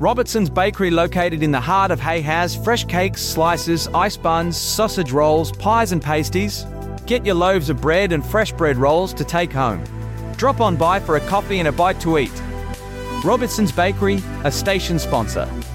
Robertson's Bakery, located in the heart of Hay, has fresh cakes, slices, ice buns, sausage rolls, pies and pasties. Get your loaves of bread and fresh bread rolls to take home. Drop on by for a coffee and a bite to eat. Robertson's Bakery, a station sponsor.